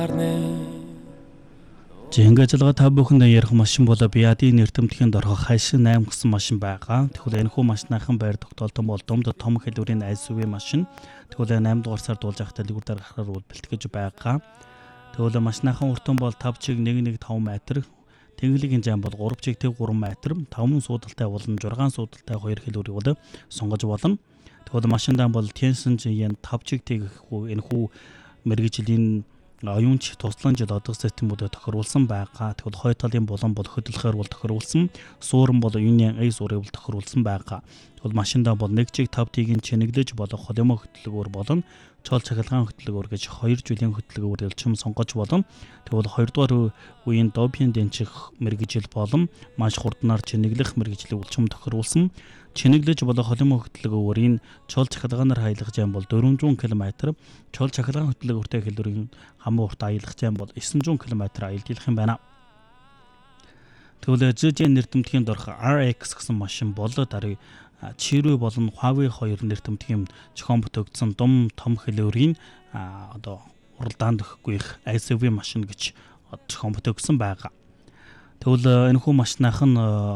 Жингээ ажиллагаа та бүхэндээ ярих машин болоо Биадийн нэртэмтгэнд орох хайшин 8 гэсэн машин байгаа. Тэгвэл энэхүү машиныхан байр тогтоолтон бол Думд том хэлбэрийн SUV машин. Тэгвэл 8 дугаар сард болж байхдаа лигүр дарахаар бэлтгэж байгаа. Тэгвэл машиныхан уртан бол 5 чиг 115 м. Тэнхлэгийн зам бол 3 чиг 3 м. 5 суудалтай болон 6 суудалтай 2 хэлбэрийг бол сонгож болно. Тэгвэл машиндаа бол Tianxin 5 чиг энэхүү мэргэжлийн оюунч тусламжид одох системүүдэд тохируулсан байгаа. Тэгвэл хой талын булан бол хөдөлгөөр бол тохируулсан. Суурин бол Union A суурийг бол тохируулсан байгаа. Тэгвэл машиндаа бол 1 чиг 5 тигийн чинэглэж болох холимоо хөдөлгөөр болон чол цахилгаан хөдөлгөөр гэж 2 жилийн хөдөлгөөр элчим сонгож болно. Тэгвэл 2 дугаар үеийн Dopian дэнчих мэргэжил болон маш хурднаар чинэглэх мэргэжлийн үлчим тохируулсан. Чинэглэж болох холимоо хөдөлгөөрийн чол цахилгаанаар хаялах зам бол 400 км, чол цахилгаан хөдөлгөөртэй хэлбэрийн хамаа урт аялах зам бол 900 км аялдах юм байна. Тэгвэл ZJ нэртэмтгэнд орох RX гэсэн машин бол даруй Chery болон Huawei 2 нэртэмтгэн зохион бүтэгдсэн том хэлбэрийн уралдаанд өгөхгүй их SUV машин гэж зохион бүтэгдсэн байгаа. Тэгвэл энэхүү машинахан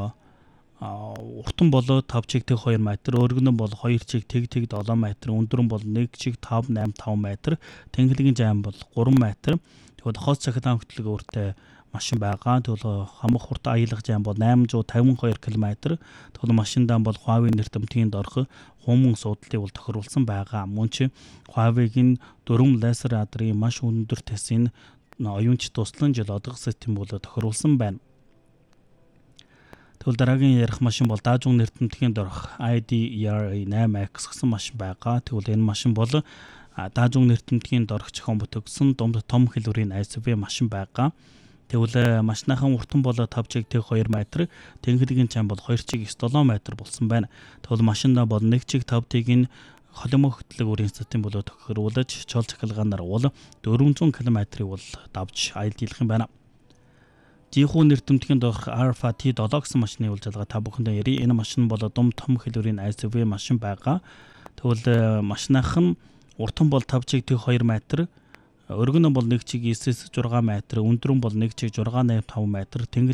уртан болоо 5 чиг 2 м, өргөн бол 2 чиг 7 м, өндөрн бол 1 чиг 585 м, тэнхлэгийн зам бол 3 м. Тэгвэл хос цахилгаан хөдөлгөөртэй машин байгаа. Тэгвэл хамаг хурд аялах зам бол 852 км. Тэгвэл машиндаа бол Huawei нэртэмтгэнд орох хумын суудлыг бол тохируулсан байгаа. Мөн ч Huawei-гийн 4 лазер радрын маш өндөр тэсийн оюунч тусламж одох систем бол тохируулсан байна. Тэгвэл дараагийн ярих машин бол Dajong нэртэмтгэнд орох ID.ERA 8X гэсэн машин байгаа. Тэгвэл энэ машин бол Dajong нэртэмтгэнд орох зохион бүтэгдсэн Думд том хэлбэрийн SUV машин байгаа. Тэгвэл машинахан уртан бол 5 чиг 2 м, тэнхлэгийн зам бол 2 чиг 7 м болсон байна. Тэгвэл машиндаа бол 1 чиг 5 тигийн холимоо хөдөлгөөрийн систем бол тохируулж чол цахилгаанаар бол 400 км-ийг бол давж аялдах юм байна. Жихүү нэртэмтгэнд орох Alfa T7 гэсэн машины үйлчилгээ та бүхэндээ ярив. Энэ машин бол Думд том хэлбэрийн SUV машин байгаа. Тэгвэл машинахан уртан бол 5 чиг 2 м, өргөн бол 1 чиг 9-6 м, өндрөн бол 1 чиг 685 м,